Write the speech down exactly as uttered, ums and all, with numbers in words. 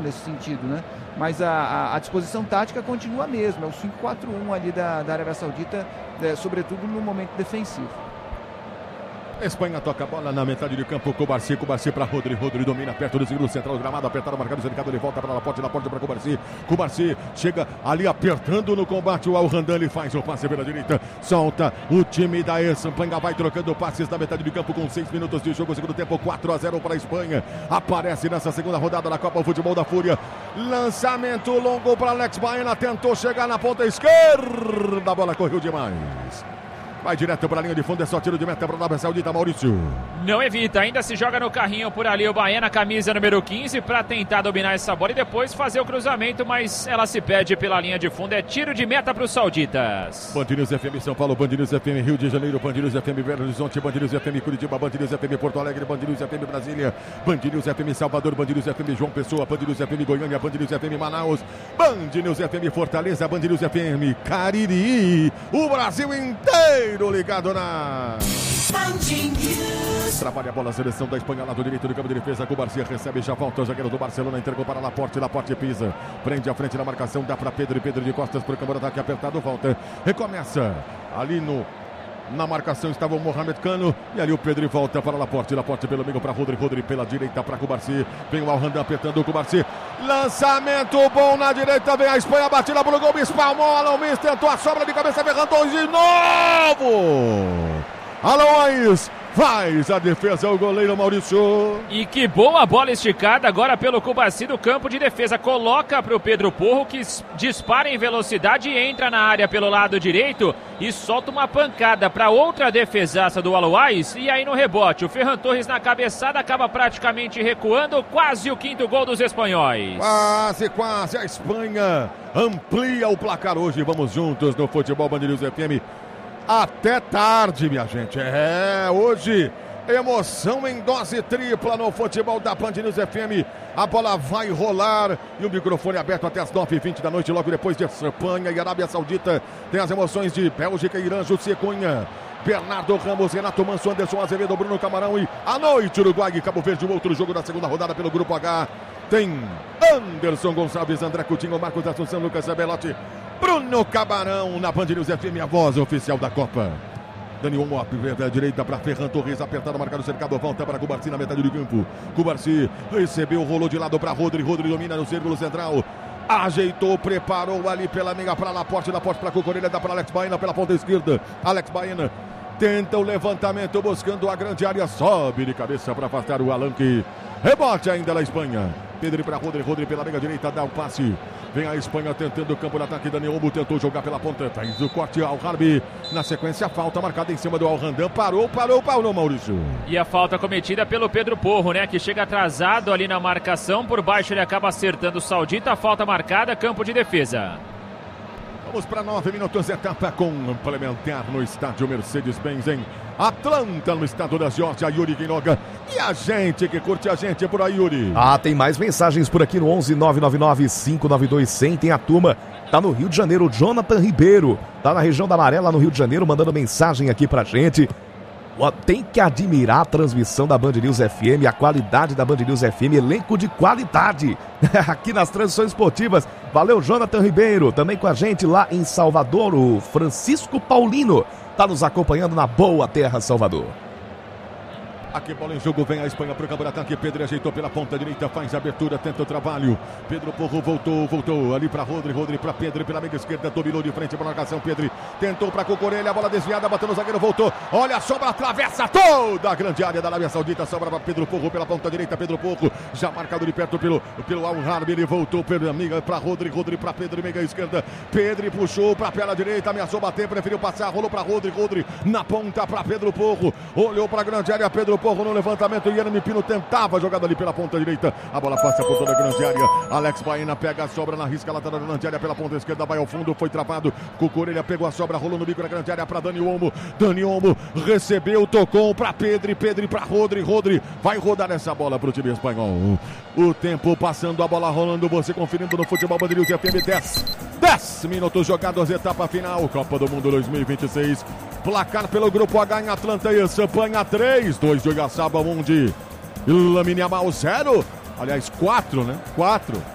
nesse sentido, né? Mas a, a, a disposição tática continua a mesma, é o cinco quatro um ali da, da Arábia Saudita, é, sobretudo no momento defensivo. Espanha toca a bola na metade de campo, Cubarsí, Cubarsí para Rodri, Rodri domina perto do segundo central do gramado, apertado, marcado, cercado, ele volta para Laporte, Laporte para Cubarsí, Cubarsí chega ali apertando no combate, o Al-Randan, ele faz o passe pela direita, solta o time da Espanha, vai trocando passes na metade de campo com seis minutos de jogo, segundo tempo, quatro a zero para a Espanha, aparece nessa segunda rodada da Copa Futebol da Fúria, lançamento longo para Alex Baena, tentou chegar na ponta esquerda, a bola correu demais. Vai direto para a linha de fundo, é só tiro de meta para a Arábia Saudita, Maurício. Não evita, ainda se joga no carrinho por ali o Baena, camisa número quinze, para tentar dominar essa bola e depois fazer o cruzamento, mas ela se perde pela linha de fundo, é tiro de meta para os sauditas. Band News F M São Paulo, Band News F M Rio de Janeiro, Band News F M Belo Horizonte, Band News F M Curitiba, Band News F M Porto Alegre, Band News F M Brasília, Band News F M Salvador, Band News F M João Pessoa, Band News F M Goiânia, Band News F M Manaus, Band News F M Fortaleza, Band News F M Cariri, o Brasil inteiro ligado na trabalha a bola, a seleção da Espanha, lado direito do campo de defesa, Cubarsí recebe, já volta o zagueiro do Barcelona, entregou para Laporte, Laporte pisa, prende a frente na marcação, dá para Pedro, e Pedro de costas para o campo de ataque apertado, volta, recomeça, ali no na marcação estava o Mohamed Cano, e ali o Pedro volta para Laporte, Laporte pelo meio para Rodri, Rodri pela direita para Cubarsí, vem o Al-Randan apertando o Cubarsí, lançamento bom na direita, vem a Espanha, batida para o gol, espalmou, Alois tentou a sobra de cabeça, Ferrandões de novo, Alois faz a defesa, o goleiro Maurício. E que boa bola esticada agora pelo Cubarsí do campo de defesa. Coloca para o Pedro Porro, que dispara em velocidade e entra na área pelo lado direito e solta uma pancada para outra defesaça do Alois. E aí no rebote, o Ferran Torres na cabeçada acaba praticamente recuando. Quase o quinto gol dos espanhóis. Quase, quase. A Espanha amplia o placar hoje. Vamos juntos no Futebol Band News F M. Até tarde, minha gente. É, hoje, emoção em dose tripla no futebol da Band News F M. A bola vai rolar e o microfone aberto até as nove e vinte da noite, logo depois de Espanha e Arábia Saudita. Tem as emoções de Bélgica e Irã, José Cunha, Bernardo Ramos, Renato Manso, Anderson Azevedo, Bruno Camarão e à noite Uruguai e Cabo Verde, um outro jogo da segunda rodada pelo Grupo H. Tem Anderson Gonçalves, André Coutinho, Marcos Assunção, Lucas Zabelotti, Bruno Camarão na Band News F M, a voz oficial da Copa. Dani Olmo, da direita para Ferran Torres, apertado, marcado, cercado, volta para Cubarsí na metade do campo. Cubarsí recebeu, rolou de lado para Rodri, Rodri domina no círculo central. Ajeitou, preparou ali pela meia para Laporte, Laporte para Cucurella, dá para Alex Baena pela ponta esquerda. Alex Baena tenta o levantamento, buscando a grande área, sobe de cabeça para afastar o Alan, que rebote ainda na Espanha. Pedro para Rodri, Rodri pela meia direita, dá o passe. Vem a Espanha tentando o campo de ataque. Dani Olmo tentou jogar pela ponta. Faz o corte ao Harbi. Na sequência, falta marcada em cima do Al-Randan. Parou, parou, parou, Maurício. E a falta cometida pelo Pedro Porro, né? Que chega atrasado ali na marcação. Por baixo ele acaba acertando o Saudita. Falta marcada, campo de defesa. Vamos para nove minutos, etapa complementar no estádio Mercedes-Benz em Atlanta, no estado da Geórgia. Yuri Quinoga. E a gente que curte a gente por aí, Yuri. Ah, tem mais mensagens por aqui no onze nove nove nove cinco nove dois zero zero. Tem a turma, tá no Rio de Janeiro, Jonathan Ribeiro. Tá na região da Amarela, no Rio de Janeiro, mandando mensagem aqui pra gente. Tem que admirar a transmissão da Band News F M, a qualidade da Band News F M, elenco de qualidade aqui nas transmissões esportivas. Valeu, Jonathan Ribeiro. Também com a gente lá em Salvador, o Francisco Paulino está nos acompanhando na boa terra Salvador. Aqui bola em jogo, vem a Espanha para o campo de ataque. Pedro ajeitou pela ponta direita, faz a abertura, tenta o trabalho. Pedro Porro voltou, voltou ali para Rodri, Rodri para Pedro, pela meia esquerda, dominou de frente para a marcação. Pedro tentou para Cucurella, a bola desviada, bateu no zagueiro, voltou. Olha a sobra, atravessa toda a grande área da Arábia Saudita, sobra para Pedro Porro pela ponta direita. Pedro Porro já marcado de perto pelo, pelo Al-Harbi, ele voltou pela amiga para Rodri, Rodri para Pedro, meia esquerda. Pedro puxou para a perna direita, ameaçou bater, preferiu passar, rolou para Rodri, Rodri na ponta para Pedro Porro, olhou para a grande área, Pedro Porro no levantamento, Yeremy Pino tentava jogada ali pela ponta direita, a bola passa por toda a grande área. Alex Baena pega a sobra na risca lateral da grande área pela ponta esquerda, vai ao fundo, foi travado. Cucurella pegou a sobra, rolou no bico da grande área para Dani Olmo. Dani Olmo recebeu, tocou para Pedro, Pedro para Rodri, Rodri vai rodar essa bola para o time espanhol. O tempo passando, a bola rolando, você conferindo no Futebol Band News F M. dez minutos jogados, etapa final, Copa do Mundo dois mil e vinte e seis. Placar pelo Grupo H em Atlanta e Espanha três, dois de Oiaçaba, um de Lamine Yamal zero. Aliás, quatro, né? quatro.